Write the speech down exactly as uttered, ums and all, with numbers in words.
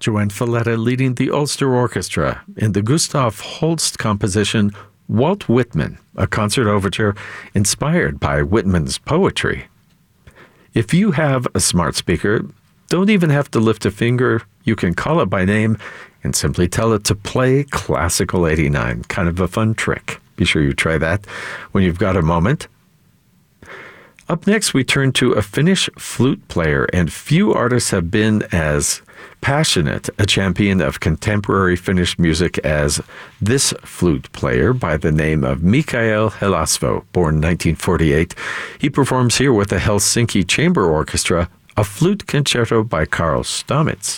Joanne Falletta leading the Ulster Orchestra in the Gustav Holst composition Walt Whitman, a concert overture inspired by Whitman's poetry. If you have a smart speaker, don't even have to lift a finger. You can call it by name and simply tell it to play Classical eighty-nine. Kind of a fun trick. Be sure you try that when you've got a moment. Up next, we turn to a Finnish flute player, and few artists have been as passionate a champion of contemporary Finnish music as this flute player by the name of Mikael Helasvo, born nineteen forty-eight. He performs here with the Helsinki Chamber Orchestra, a flute concerto by Carl Stamitz.